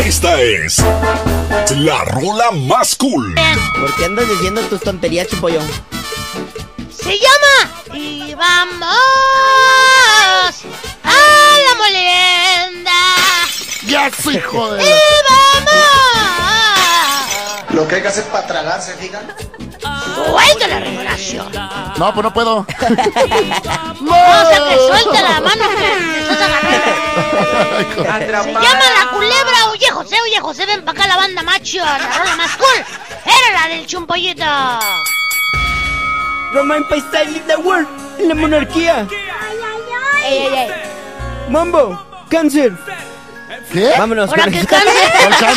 Esta es la rola más cool. ¿Por qué andas diciendo tus tonterías, Chipollo? Se llama Y vamos a la molienda. Ya soy hijo de... Y vamos. Lo que hay que hacer para tragar, ¿se fijan? Suelta la revelación. No, pues no puedo. No, o sea que suelta la mano que te estás agarrando. Se llama La Culebra. Oye José, ven para acá la banda macho. La rola más cool era la del Chumpollito. Romain Style in the world, en la monarquía. Ey. Mambo, cáncer. ¿Qué? Vámonos. Ahora con que el- cáncer. ¿Cuál